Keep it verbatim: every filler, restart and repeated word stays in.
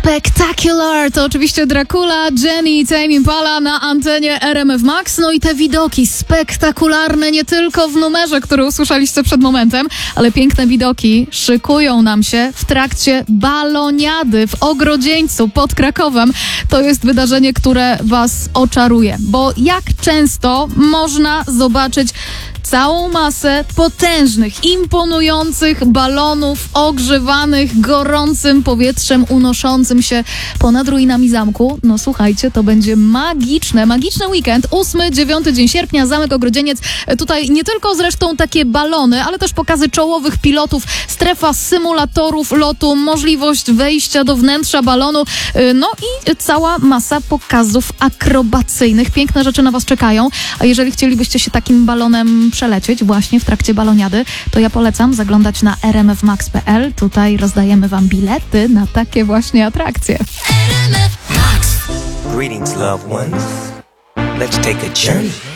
Spectacular to oczywiście Dracula, Jenny i Tame Impala na antenie R M F Max. No i te widoki spektakularne nie tylko w numerze, który usłyszeliście przed momentem, ale piękne widoki szykują nam się w trakcie baloniady w Ogrodzieńcu pod Krakowem. To jest wydarzenie, które was oczaruje, bo jak często można zobaczyć całą masę potężnych, imponujących balonów ogrzewanych gorącym powietrzem unoszącym się ponad ruinami zamku. No słuchajcie, to będzie magiczne, magiczny weekend, ósmy, dziewiąty dzień sierpnia, Zamek Ogrodzieniec. Tutaj nie tylko zresztą takie balony, ale też pokazy czołowych pilotów, strefa symulatorów lotu, możliwość wejścia do wnętrza balonu, no i cała masa pokazów akrobacyjnych. Piękne rzeczy na was czekają, a jeżeli chcielibyście się takim balonem przelecieć właśnie w trakcie baloniady, to ja polecam zaglądać na r m f max kropka p l. Tutaj rozdajemy wam bilety na takie właśnie atrakcje. Greetings, loved ones. Let's take a journey.